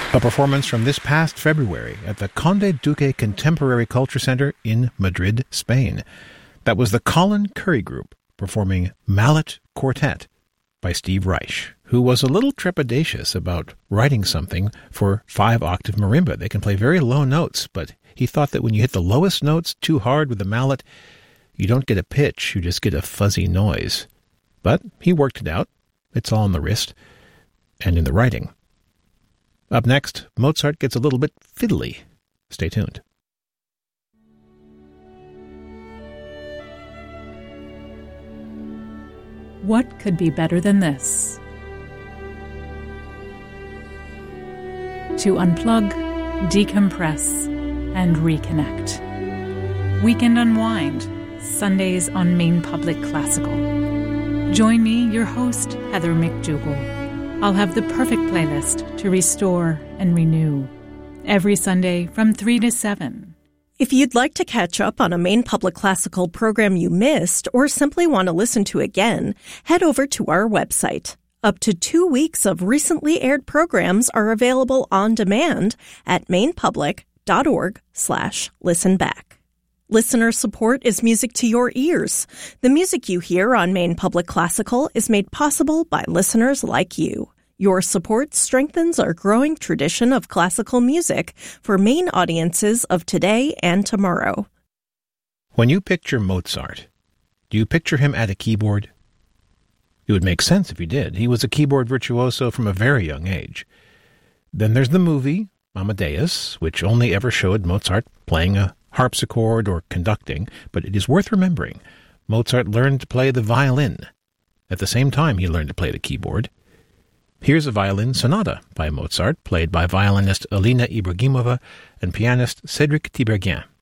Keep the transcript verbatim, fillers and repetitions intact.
A performance from this past February at the Conde Duque Contemporary Culture Center in Madrid, Spain. That was the Colin Currie Group performing Mallet Quartet by Steve Reich, who was a little trepidatious about writing something for five-octave marimba. They can play very low notes, but he thought that when you hit the lowest notes too hard with the mallet, you don't get a pitch, you just get a fuzzy noise. But he worked it out. It's all in the wrist and in the writing. Up next, Mozart gets a little bit fiddly. Stay tuned. What could be better than this? To unplug, decompress, and reconnect. Weekend Unwind, Sundays on Maine Public Classical. Join me, your host, Heather McDougall. I'll have the perfect playlist to restore and renew. Every Sunday from three to seven. If you'd like to catch up on a Maine Public Classical program you missed or simply want to listen to again, head over to our website. Up to two weeks of recently aired programs are available on demand at mainpublic.org slash listen back. Listener support is music to your ears. The music you hear on Maine Public Classical is made possible by listeners like you. Your support strengthens our growing tradition of classical music for Maine audiences of today and tomorrow. When you picture Mozart, do you picture him at a keyboard? It would make sense if you did. He was a keyboard virtuoso from a very young age. Then there's the movie, Amadeus, which only ever showed Mozart playing a harpsichord or conducting, but it is worth remembering Mozart learned to play the violin. At the same time he learned to play the keyboard. Here's a violin sonata by Mozart, played by violinist Alina Ibragimova and pianist Cédric Tiberghien.